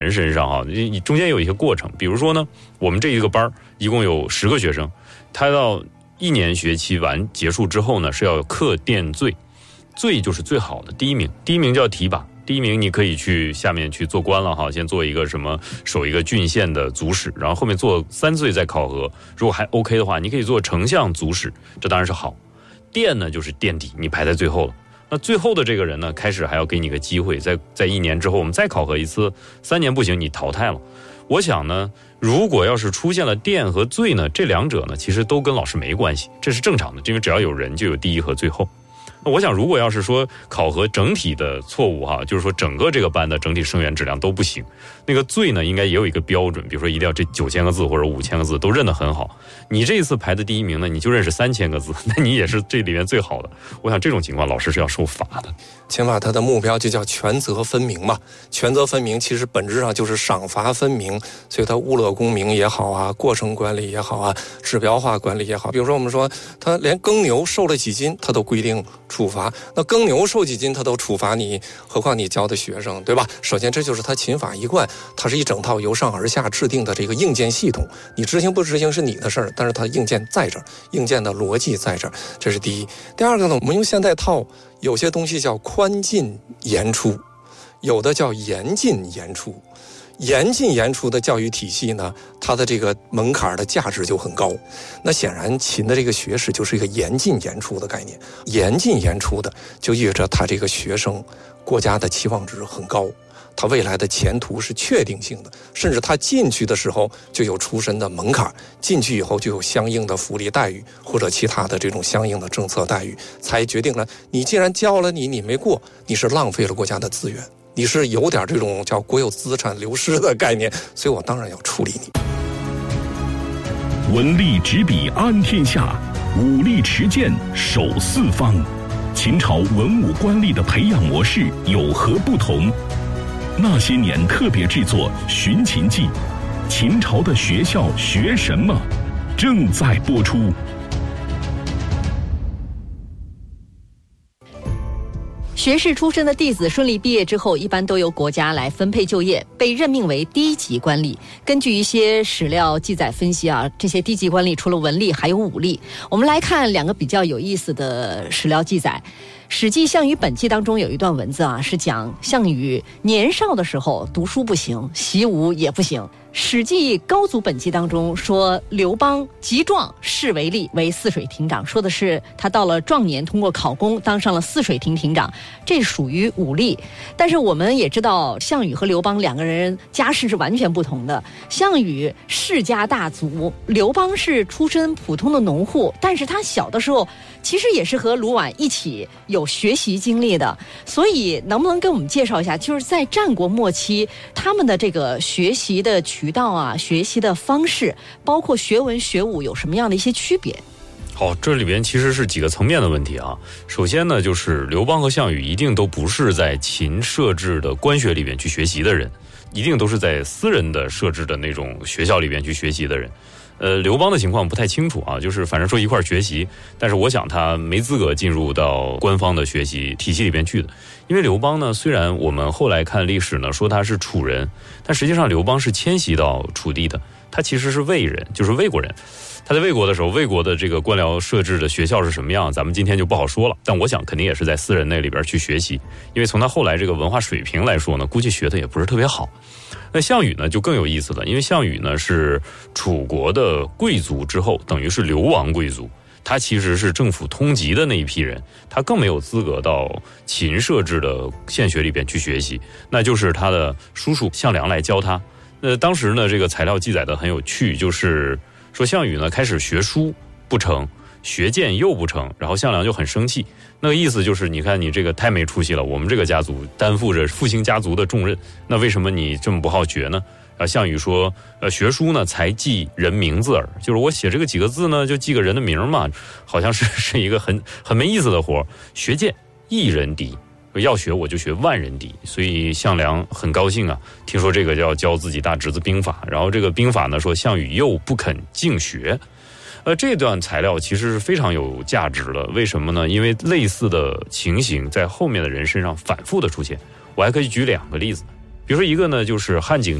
人身上啊，你中间有一些过程。比如说呢，我们这一个班一共有10个学生，他到1年学期完结束之后呢，是要课电最，最就是最好的第一名，第一名叫提拔。第一名你可以去下面去做官了哈，先做一个什么守一个郡县的族史，然后后面做3岁再考核，如果还 OK 的话，你可以做丞相族史，这当然是好。殿呢就是垫底，你排在最后了。那最后的这个人呢，开始还要给你个机会，在1年之后我们再考核一次，3年不行你淘汰了。我想呢，如果要是出现了殿和最呢，这两者呢其实都跟老师没关系，这是正常的，因为只要有人就有第一和最后。那我想如果要是说考核整体的错误哈，就是说整个这个班的整体生源质量都不行，那个最呢应该也有一个标准，比如说一定要这9000个字或者5000个字都认得很好。你这一次排的第一名呢，你就认识3000个字，那你也是这里面最好的。我想这种情况老师是要受罚的。 刑法它的目标就叫权责分明嘛，权责分明其实本质上就是赏罚分明，所以它物乐公明也好啊，过程管理也好啊，指标化管理也好。比如说我们说他连耕牛瘦了几斤他都规定处罚，那耕牛瘦几斤他都处罚你，何况你教的学生，对吧？首先这就是他勤法一贯，它是一整套由上而下制定的这个硬件系统，你执行不执行是你的事儿，但是它硬件在这儿，硬件的逻辑在这儿，这是第一。第二个呢，我们用现代套，有些东西叫宽进严出，有的叫严进严出。严进严出的教育体系呢，它的这个门槛的价值就很高。那显然秦的这个学士就是一个严进严出的概念，严进严出的就意味着他这个学生国家的期望值很高，他未来的前途是确定性的，甚至他进去的时候就有出身的门槛，进去以后就有相应的福利待遇或者其他的这种相应的政策待遇，才决定了你既然教了你没过，你是浪费了国家的资源，你是有点这种叫国有资产流失的概念，所以我当然要处理你。 文力执笔安天下，武力持剑守四方。秦朝文武官吏的培养模式有何不同？那些年特别制作《寻秦记》，秦朝的学校学什么？正在播出。 学士出身的弟子顺利毕业之后，一般都由国家来分配就业，被任命为低级官吏。根据一些史料记载分析啊，这些低级官吏除了文吏还有武吏。我们来看2个比较有意思的史料记载。《史记·项羽本纪》当中有一段文字啊，是讲项羽年少的时候读书不行，习武也不行。《史记·高祖本纪》当中说，刘邦极壮，仕为吏，为泗水亭长，说的是他到了壮年，通过考功当上了泗水亭亭长，这属于武吏。但是我们也知道，项羽和刘邦2个人家世是完全不同的。项羽世家大族，刘邦是出身普通的农户，但是他小的时候其实也是和卢绾一起有学习经历的。所以能不能跟我们介绍一下，就是在战国末期他们的这个学习的渠道啊，学习的方式，包括学文学武有什么样的一些区别？ 好，这里边其实是几个层面的问题啊。首先呢，就是刘邦和项羽一定都不是在秦设置的官学里边去学习的人，一定都是在私人的设置的那种学校里边去学习的人。刘邦的情况不太清楚啊，就是反正说一块学习，但是我想他没资格进入到官方的学习体系里边去的。因为刘邦呢，虽然我们后来看历史呢说他是楚人，但实际上刘邦是迁徙到楚地的，他其实是魏人，就是魏国人。他在魏国的时候，魏国的这个官僚设置的学校是什么样，咱们今天就不好说了，但我想肯定也是在私人那里边去学习，因为从他后来这个文化水平来说呢，估计学的也不是特别好。那项羽呢就更有意思了，因为项羽呢是楚国的贵族之后，等于是流亡贵族，他其实是政府通缉的那一批人，他更没有资格到秦设置的县学里边去学习，那就是他的叔叔项梁来教他。当时呢这个材料记载的很有趣，就是说项羽呢开始学书不成，学剑又不成，然后项梁就很生气，那个意思就是你看你这个太没出息了，我们这个家族担负着复兴家族的重任，那为什么你这么不好学呢？项羽说学书呢才记人名字耳，就是我写这个几个字呢就记个人的名嘛，好像是一个很没意思的活。学剑一人敌，要学我就学万人敌，所以项梁很高兴啊，听说这个要教自己大侄子兵法，然后这个兵法呢说项羽又不肯敬学。这段材料其实是非常有价值的，为什么呢？因为类似的情形在后面的人身上反复的出现。我还可以举2个例子，比比如说一个呢，就是汉景